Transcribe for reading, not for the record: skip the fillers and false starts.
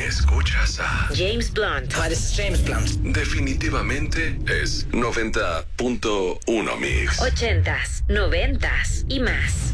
Escuchas a James Blunt. Hi, this is James Blunt. Definitivamente es 90.1 Mix. 80s, 90s y más.